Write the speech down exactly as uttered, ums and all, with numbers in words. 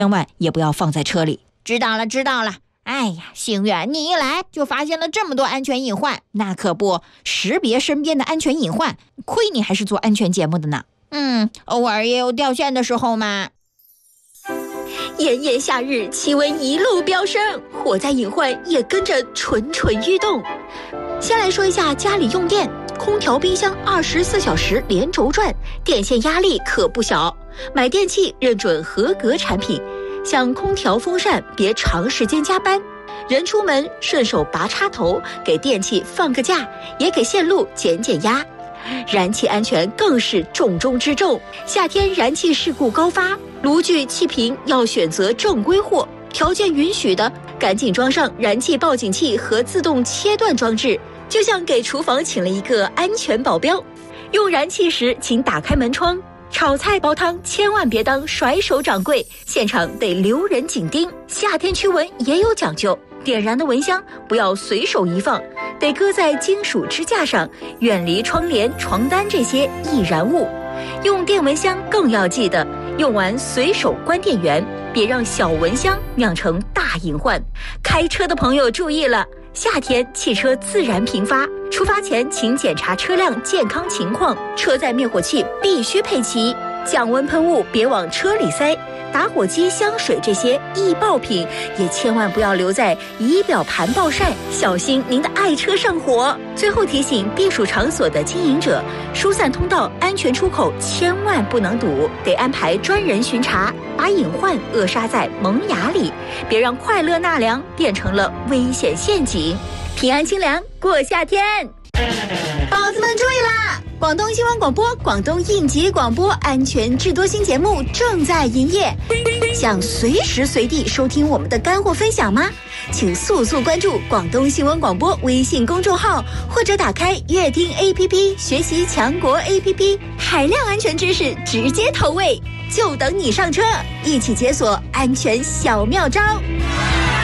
千万也不要放在车里。 知道了知道了。哎呀，星月，你一来就发现了这么多安全隐患。 那可不，识别身边的安全隐患，亏你还是做安全节目的呢。 嗯，偶尔也有掉线的时候嘛。 炎炎夏日，气温一路飙升，火灾隐患也跟着蠢蠢欲动。先来说一下家里用电，空调、冰箱二十四小时连轴转，电线压力可不小。买电器认准合格产品，像空调、风扇别长时间加班。人出门顺手拔插头，给电器放个假，也给线路减减压。燃气安全更是重中之重，夏天燃气事故高发，炉具、气瓶要选择正规货，条件允许的赶紧装上燃气报警器和自动切断装置，就像给厨房请了一个安全保镖。用燃气时请打开门窗，炒菜煲汤千万别当甩手掌柜，现场得留人紧盯。夏天驱蚊也有讲究，点燃的蚊香不要随手一放，得搁在金属支架上，远离窗帘、床单这些易燃物。用电蚊香更要记得，用完随手关电源，别让小蚊香酿成大隐患。开车的朋友注意了，夏天汽车自燃频发，出发前请检查车辆健康情况，车载灭火器必须配齐，降温喷雾别往车里塞，打火机、香水这些易爆品也千万不要留在仪表盘暴晒，小心您的爱车上火。最后提醒避暑场所的经营者，疏散通道、安全出口千万不能堵，得安排专人巡查，把隐患扼杀在萌芽里，别让快乐纳凉变成了危险陷阱。平安清凉过夏天。宝子们注意啦！广东新闻广播、广东应急广播安全智多星节目正在营业，想随时随地收听我们的干货分享吗？请速速关注广东新闻广播微信公众号，或者打开乐听 A P P 学习强国 A P P， 海量安全知识直接投喂，就等你上车，一起解锁安全小妙招。